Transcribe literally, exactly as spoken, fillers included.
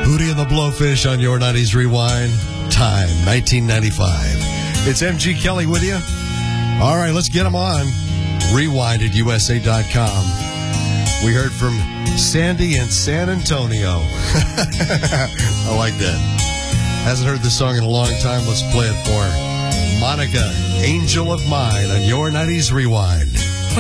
Hootie and the Blowfish on your nineties Rewind. Time, nineteen ninety-five. It's M G Kelly with you. All right, let's get them on. Rewind at U S A dot com. We heard from Sandy in San Antonio. I like that. Hasn't heard this song in a long time. Let's play it for her. Monica, Angel of Mine on your nineties Rewind.